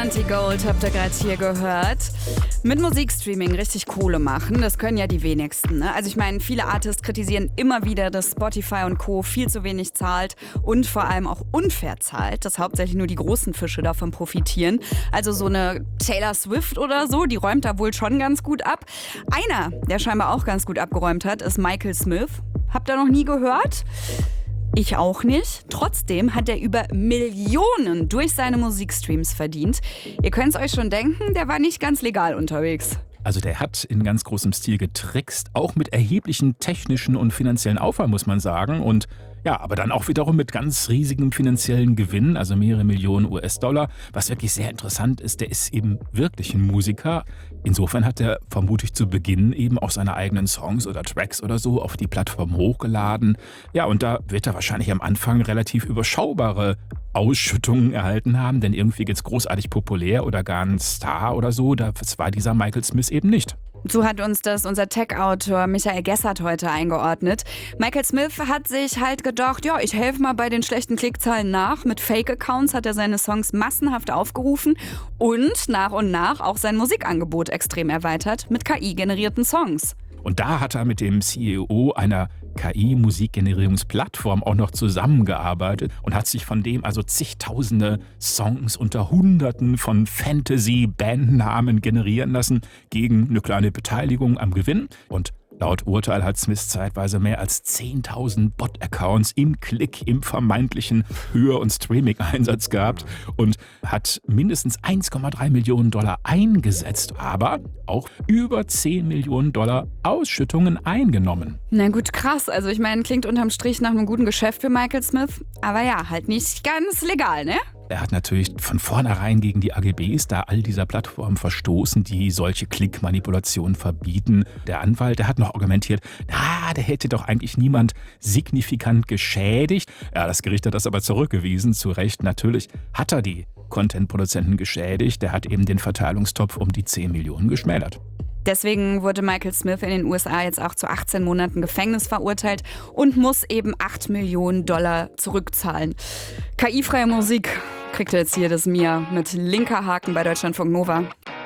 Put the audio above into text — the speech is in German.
Ashanti Gold habt ihr gerade hier gehört. Mit Musikstreaming richtig Kohle machen, das können ja die wenigsten. Ne? Also ich meine, viele Artists kritisieren immer wieder, dass Spotify und Co. viel zu wenig zahlt und vor allem auch unfair zahlt, dass hauptsächlich nur die großen Fische davon profitieren. Also so eine Taylor Swift oder so, die räumt da wohl schon ganz gut ab. Einer, der scheinbar auch ganz gut abgeräumt hat, ist Michael Smith. Habt ihr noch nie gehört? Ich auch nicht. Trotzdem hat er über Millionen durch seine Musikstreams verdient. Ihr könnt es euch schon denken, der war nicht ganz legal unterwegs. Also der hat in ganz großem Stil getrickst, auch mit erheblichen technischen und finanziellen Aufwand, muss man sagen. Und ja, aber dann auch wiederum mit ganz riesigem finanziellen Gewinn, also mehrere Millionen US-Dollar. Was wirklich sehr interessant ist, der ist eben wirklich ein Musiker. Insofern hat er vermutlich zu Beginn eben auch seine eigenen Songs oder Tracks oder so auf die Plattform hochgeladen. Ja, und da wird er wahrscheinlich am Anfang relativ überschaubare Ausschüttungen erhalten haben, denn irgendwie jetzt großartig populär oder gar ein Star oder so, das war dieser Michael Smith eben nicht. So hat uns das unser Tech-Autor Michael Gessert heute eingeordnet. Michael Smith hat sich halt gedacht, ja, ich helfe mal bei den schlechten Klickzahlen nach. Mit Fake-Accounts hat er seine Songs massenhaft aufgerufen und nach auch sein Musikangebot extrem erweitert mit KI-generierten Songs. Und da hat er mit dem CEO einer KI-Musikgenerierungsplattform auch noch zusammengearbeitet und hat sich von dem also zigtausende Songs unter Hunderten von Fantasy-Bandnamen generieren lassen gegen eine kleine Beteiligung am Gewinn. Und laut Urteil hat Smith zeitweise mehr als 10.000 Bot-Accounts im Klick im vermeintlichen Hör- und Streaming-Einsatz gehabt und hat mindestens 1,3 Millionen Dollar eingesetzt, aber auch über 10 Millionen Dollar Ausschüttungen eingenommen. Na gut, krass. Also ich meine, klingt unterm Strich nach einem guten Geschäft für Michael Smith. Aber ja, halt nicht ganz legal, ne? Er hat natürlich von vornherein gegen die AGBs da all dieser Plattformen verstoßen, die solche Klickmanipulationen verbieten. Der Anwalt, der hat noch argumentiert, der hätte doch eigentlich niemand signifikant geschädigt. Ja, das Gericht hat das aber zurückgewiesen, zu Recht. Natürlich hat er die Content-Produzenten geschädigt. Der hat eben den Verteilungstopf um die 10 Millionen geschmälert. Deswegen wurde Michael Smith in den USA jetzt auch zu 18 Monaten Gefängnis verurteilt und muss eben 8 Millionen Dollar zurückzahlen. KI-freie Musik kriegt ihr jetzt hier das Mia mit linker Haken bei Deutschlandfunk Nova.